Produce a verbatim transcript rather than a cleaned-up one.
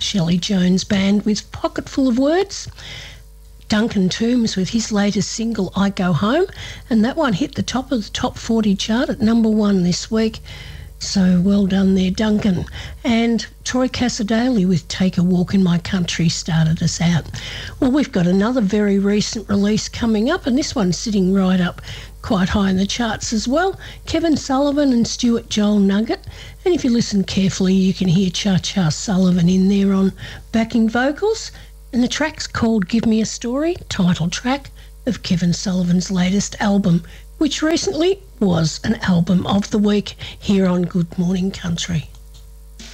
Shelley Jones Band with Pocketful of Words. Duncan Toombs with his latest single, I Go Home, and that one hit the top of the top forty chart at number one this week. So well done there, Duncan. And Troy Cassadaly with Take a Walk in My Country started us out. Well, we've got another very recent release coming up, and this one's sitting right up quite high in the charts as well. Kevin Sullivan and Stuart Joel Nugget. And if you listen carefully, you can hear Cha-Cha Sullivan in there on backing vocals. And the track's called Give Me a Story, title track of Kevin Sullivan's latest album, which recently was an album of the week here on Good Morning Country.